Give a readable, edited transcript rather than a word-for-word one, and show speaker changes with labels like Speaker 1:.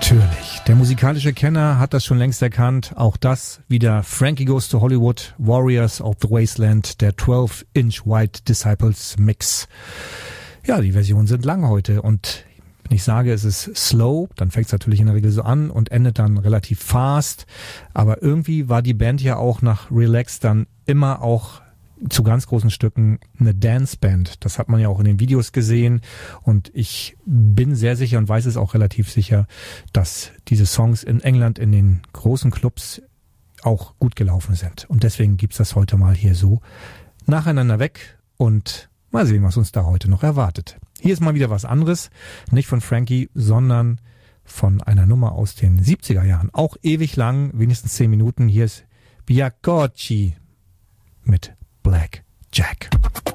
Speaker 1: Natürlich. Der musikalische Kenner hat das schon längst erkannt. Auch das wieder Frankie Goes to Hollywood, Warriors of the Wasteland, der 12-inch White Disciples Mix. Ja, die Versionen sind lang heute und wenn ich sage, es ist slow, dann fängt es natürlich in der Regel so an und endet dann relativ fast. Aber irgendwie war die Band ja auch nach Relax dann immer auch zu ganz großen Stücken eine Danceband. Das hat man ja auch in den Videos gesehen und ich bin sehr sicher und weiß es auch relativ sicher, dass diese Songs in England in den großen Clubs auch gut gelaufen sind. Und deswegen gibt's das heute mal hier so nacheinander weg und mal sehen, was uns da heute noch erwartet. Hier ist mal wieder was anderes, nicht von Frankie, sondern von einer Nummer aus den 70er Jahren. Auch ewig lang, wenigstens 10 Minuten. Hier ist Biagocci mit Black Jack.